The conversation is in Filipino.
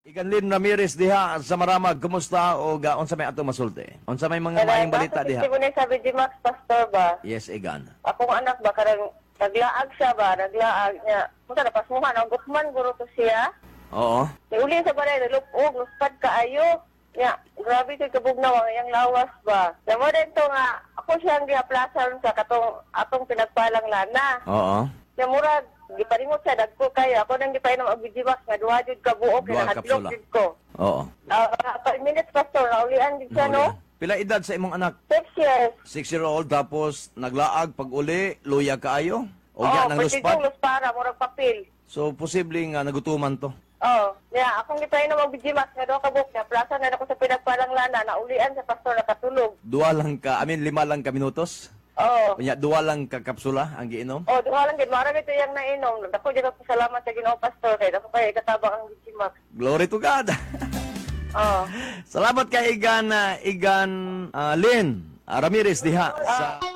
Iganlin Ramirez diha sa Maramag, kumusta o unsa may ato masulti? Unsa may mga maayong balita diha? Hindi ko na sabi di Max Pastor ba? Yes, Igan. Akong anak ba karang naglaag siya ba? Naglaag niya. Punta na pasmuhan ang gutman guro to siya. Oo. Uli sa balay nalupog, luspad kaayo. Ya, grabe kay kabugnaw ang iyang lawas ba. Namo din to nga ako siyang giaplasan sa atong pinagpalang lana. Oo. Ya murag giparingot siya dagko kayo. Ako nang gipainom og bijimak nga duha jud ka buok Duha na hadlok kapsula. jud ko. Oo. 5 minutes pastor, naulian din siya no. Pila edad sa imong anak? 6 years. 6-year-old tapos naglaag pag uli, luya kaayo? O Oh, yan ang luspad? luspara, murag papel. So posible nga nagutuman to. Oh, yeah, akong gipainom og bijimak nga duha ka buok na plaza na ako sa pinagpalang lana, naulian sa pastor nakatulog. Lima lang ka minutos? Oh. Kunya, duwa lang ka kapsula ang giinom? Oh, duha lang gid mara ito yang nainom. Dako jud ako salamat sa Ginoo pastor kay dako kay katabang ang bijimak. Glory to God! Oh. Salamat kay Igan Lynn Ramirez diha sa...